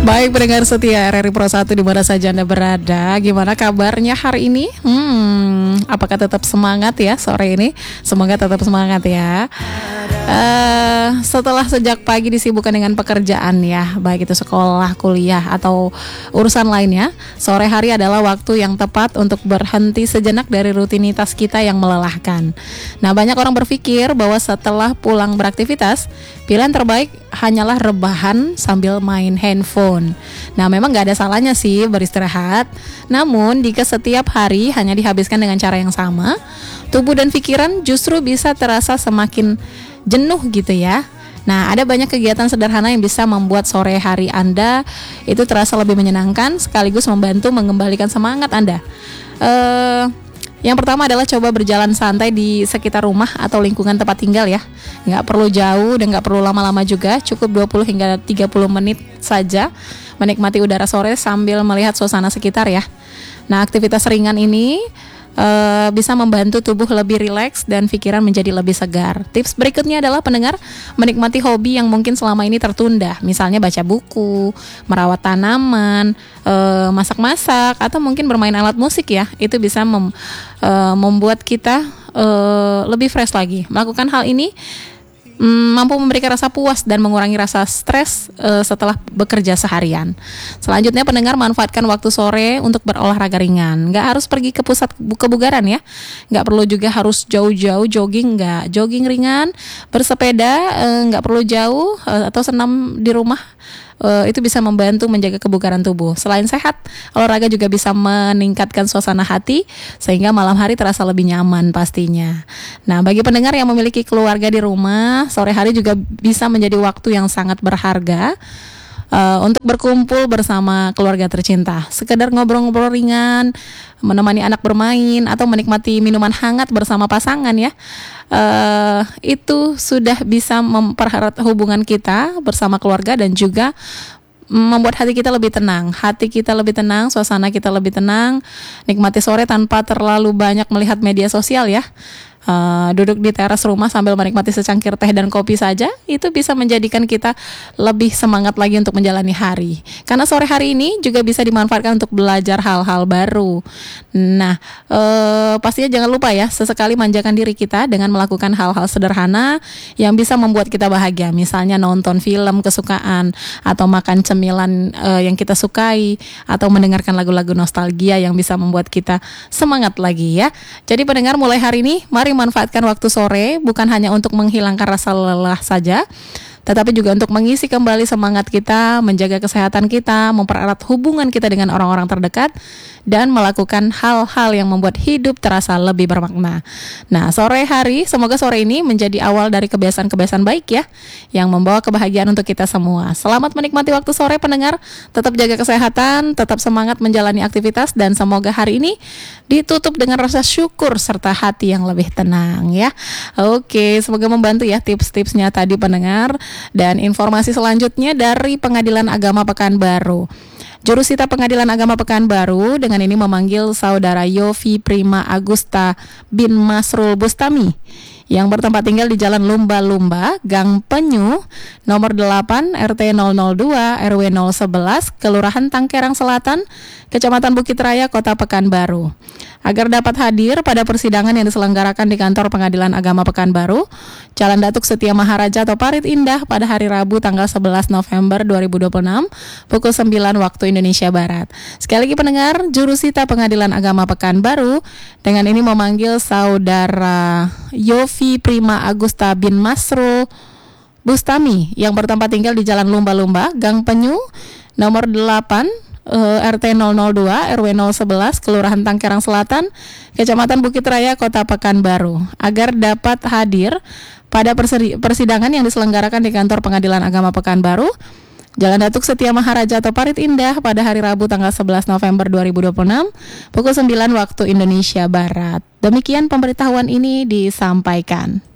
Baik pendengar setia RRI Pro 1 di mana saja Anda berada. Gimana kabarnya hari ini? Apakah tetap semangat ya sore ini? Semoga tetap semangat ya. Setelah sejak pagi disibukkan dengan pekerjaan ya, baik itu sekolah, kuliah atau urusan lainnya, sore hari adalah waktu yang tepat untuk berhenti sejenak dari rutinitas kita yang melelahkan. Nah, banyak orang berpikir bahwa setelah pulang beraktivitas, pilihan terbaik hanyalah rebahan sambil main handphone. Nah, memang gak ada salahnya sih beristirahat. Namun, jika setiap hari hanya dihabiskan dengan cara yang sama, tubuh dan pikiran justru bisa terasa semakin jenuh gitu ya. Nah, ada banyak kegiatan sederhana yang bisa membuat sore hari Anda itu terasa lebih menyenangkan sekaligus membantu mengembalikan semangat Anda. Yang pertama adalah coba berjalan santai di sekitar rumah atau lingkungan tempat tinggal ya. Nggak perlu jauh dan nggak perlu lama-lama juga, cukup 20 hingga 30 menit saja menikmati udara sore sambil melihat suasana sekitar ya. Nah, aktivitas ringan ini bisa membantu tubuh lebih rileks dan pikiran menjadi lebih segar. Tips berikutnya adalah pendengar menikmati hobi yang mungkin selama ini tertunda, misalnya baca buku, merawat tanaman, masak-masak, atau mungkin bermain alat musik ya. Itu bisa membuat kita lebih fresh lagi. Melakukan hal ini mampu memberikan rasa puas dan mengurangi rasa stres setelah bekerja seharian. Selanjutnya pendengar manfaatkan waktu sore untuk berolahraga ringan. Nggak harus pergi ke pusat kebugaran ya. Nggak perlu juga harus jauh-jauh jogging, nggak. Jogging ringan, bersepeda, nggak perlu jauh atau senam di rumah. Itu bisa membantu menjaga kebugaran tubuh. Selain sehat, olahraga juga bisa meningkatkan suasana hati sehingga malam hari terasa lebih nyaman pastinya. Nah, bagi pendengar yang memiliki keluarga di rumah, sore hari juga bisa menjadi waktu yang sangat berharga untuk berkumpul bersama keluarga tercinta. Sekedar ngobrol-ngobrol ringan, menemani anak bermain, atau menikmati minuman hangat bersama pasangan ya. Itu sudah bisa mempererat hubungan kita bersama keluarga dan juga membuat hati kita lebih tenang. Hati kita lebih tenang, suasana kita lebih tenang. Nikmati sore tanpa terlalu banyak melihat media sosial ya. Duduk di teras rumah sambil menikmati secangkir teh dan kopi saja, itu bisa menjadikan kita lebih semangat lagi untuk menjalani hari. Karena sore hari ini juga bisa dimanfaatkan untuk belajar hal-hal baru. Nah, pastinya jangan lupa ya, sesekali manjakan diri kita dengan melakukan hal-hal sederhana yang bisa membuat kita bahagia. Misalnya nonton film kesukaan, atau makan cemilan yang kita sukai, atau mendengarkan lagu-lagu nostalgia yang bisa membuat kita semangat lagi ya. Jadi pendengar, mulai hari ini mari manfaatkan waktu sore bukan hanya untuk menghilangkan rasa lelah saja, tetapi juga untuk mengisi kembali semangat kita, menjaga kesehatan kita, mempererat hubungan kita dengan orang-orang terdekat, dan melakukan hal-hal yang membuat hidup terasa lebih bermakna. Nah, semoga sore ini menjadi awal dari kebiasaan-kebiasaan baik ya, yang membawa kebahagiaan untuk kita semua. Selamat menikmati waktu sore pendengar, tetap jaga kesehatan, tetap semangat menjalani aktivitas, dan semoga hari ini ditutup dengan rasa syukur serta hati yang lebih tenang ya. Oke, semoga membantu ya tips-tipsnya tadi pendengar. Dan informasi selanjutnya dari Pengadilan Agama Pekanbaru. Jurusita Pengadilan Agama Pekanbaru dengan ini memanggil saudara Yofi Prima Agusta bin Masrul Bustami yang bertempat tinggal di Jalan Lumba-Lumba, Gang Penyu, nomor 8, RT 002, RW 011, Kelurahan Tangkerang Selatan, Kecamatan Bukit Raya, Kota Pekanbaru. Agar dapat hadir pada persidangan yang diselenggarakan di Kantor Pengadilan Agama Pekanbaru, Jalan Datuk Setia Maharaja atau Parit Indah pada hari Rabu tanggal 11 November 2026, pukul 9 waktu Indonesia Barat. Sekali lagi pendengar, Jurusita Pengadilan Agama Pekanbaru dengan ini memanggil saudara Yofi Prima Agusta bin Masrul Bustami yang bertempat tinggal di Jalan Lumba-Lumba, Gang Penyu, nomor 8, RT 002, RW 011, Kelurahan Tangkerang Selatan, Kecamatan Bukit Raya, Kota Pekanbaru, agar dapat hadir pada persidangan yang diselenggarakan di Kantor Pengadilan Agama Pekanbaru, Jalan Datuk Setia Maharaja atau Parit Indah pada hari Rabu tanggal 11 November 2026, pukul 9 waktu Indonesia Barat. Demikian pemberitahuan ini disampaikan.